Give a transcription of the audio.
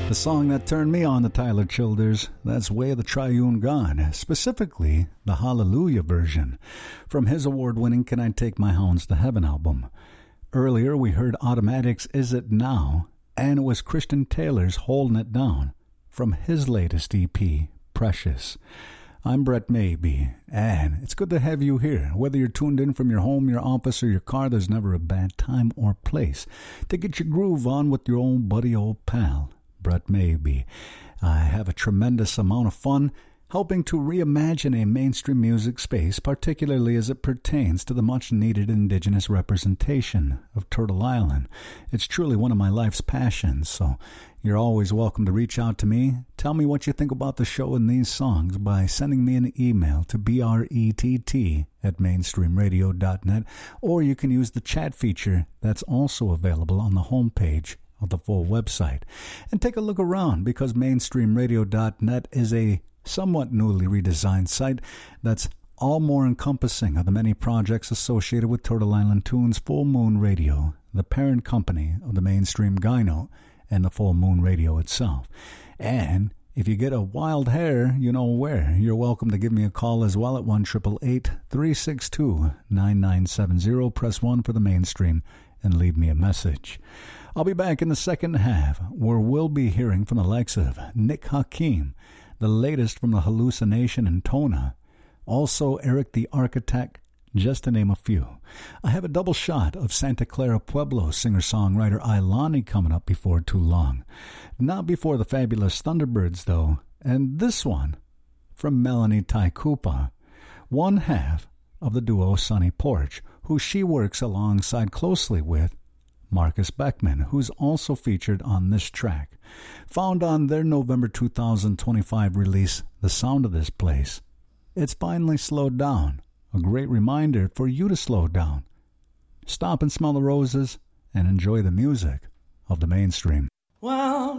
The song that turned me on to Tyler Childers, that's Way of the Triune God, specifically the Hallelujah version, from his award-winning Can I Take My Hounds to Heaven album. Earlier, we heard Automatic's Is It Now, and it was Christian Taylor's Holding It Down, from his latest EP, Precious. I'm Brett Maybe, and it's good to have you here. Whether you're tuned in from your home, your office, or your car, there's never a bad time or place to get your groove on with your old buddy, old pal, Brett Maybe. I have a tremendous amount of fun helping to reimagine a mainstream music space, particularly as it pertains to the much-needed indigenous representation of Turtle Island. It's truly one of my life's passions, so you're always welcome to reach out to me. Tell me what you think about the show and these songs by sending me an email to brett@mainstreamradio.net, or you can use the chat feature that's also available on the homepage of the full website. And take a look around, because mainstreamradio.net is a somewhat newly redesigned site that's all more encompassing of the many projects associated with Turtle Island Tunes Full Moon Radio, the parent company of the Mainstream Gyno and the Full Moon Radio itself. And if you get a wild hair, you know where. You're welcome to give me a call as well at 1-888-362-9970. Press 1 for the Mainstream and leave me a message. I'll be back in the second half, where we'll be hearing from the likes of Nick Hakim, the latest from the Hallucination and Tona, also Eric the Architect, just to name a few. I have a double shot of Santa Clara Pueblo singer-songwriter Ilani coming up before too long. Not before the fabulous Thunderbirds, though, and this one from Melanie Taikupa, one half of the duo Sunny Porch, who she works alongside closely with Marcus Beckman, who's also featured on this track. Found on their November 2025 release, The Sound of This Place. It's finally slowed down. A great reminder for you to slow down. Stop and smell the roses and enjoy the music of the Mainstream. Well,